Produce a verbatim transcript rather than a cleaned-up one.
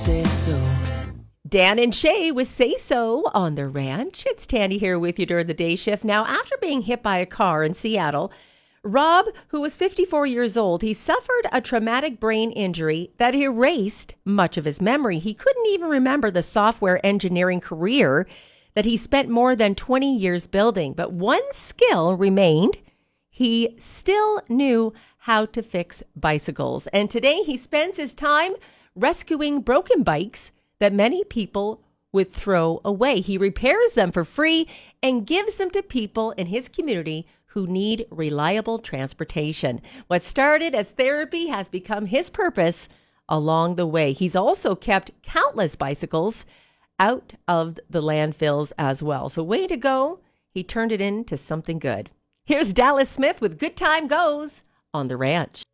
Say so. Dan and Shay with Say So on the Ranch. It's Tandy here with you during the day shift. Now, after being hit by a car in Seattle, Rob, who was fifty-four years old, he suffered a traumatic brain injury that erased much of his memory. He couldn't even remember the software engineering career that he spent more than twenty years building. But one skill remained. He still knew how to fix bicycles. And today he spends his time rescuing broken bikes that many people would throw away. He repairs them for free and gives them to people in his community who need reliable transportation. What started as therapy has become his purpose along the way. He's also kept countless bicycles out of the landfills as well. So way to go. He turned it into something good. Here's Dallas Smith with Good Time Goes on the Ranch.